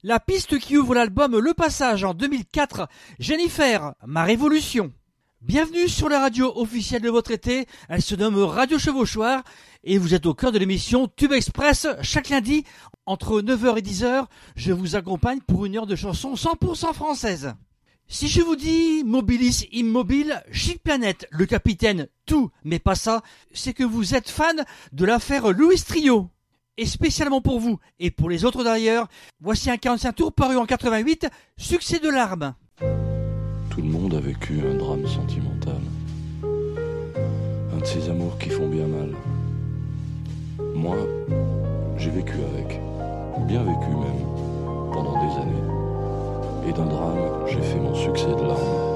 La piste qui ouvre l'album Le Passage en 2004, Jennifer, ma révolution. Bienvenue sur la radio officielle de votre été, elle se nomme Radio Chevauchoir et vous êtes au cœur de l'émission Tube Express. Chaque lundi, entre 9h et 10h, je vous accompagne pour une heure de chansons 100% françaises. Si je vous dis Mobilis Immobile, Chic Planète, le capitaine, tout, mais pas ça, c'est que vous êtes fan de l'affaire Louis Trio. Et spécialement pour vous, et pour les autres d'ailleurs, voici un 45 tours paru en 88, succès de l'arme. Tout le monde a vécu un drame sentimental, un de ces amours qui font bien mal. Moi, j'ai vécu avec, bien vécu même, pendant des années. Et d'un drame, j'ai fait mon succès de larmes.